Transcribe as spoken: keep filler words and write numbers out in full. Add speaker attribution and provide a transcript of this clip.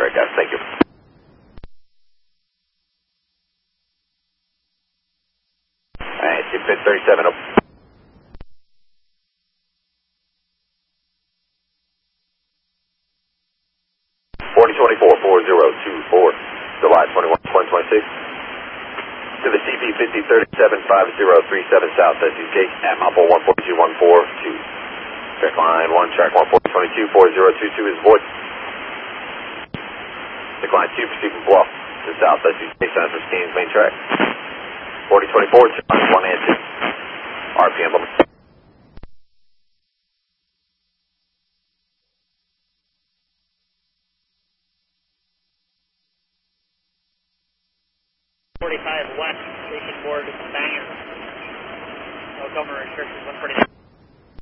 Speaker 1: Alright guys, thank you. Alright, two pit thirty-seven up. forty twenty-four, four zero two four, July twenty-one, twenty twenty-six. To the C P fifty thirty-seven five zero three seven South S U K at Mount one four two one four two. Track line one, track one four twenty-two, four zero two two is void. Decline two, proceed from Bluff to South S U K, Center for Skeens, main track. forty twenty-four, one and two. R P M limit.
Speaker 2: forty-five west, station board, Banger. No government restrictions, one forty-nine.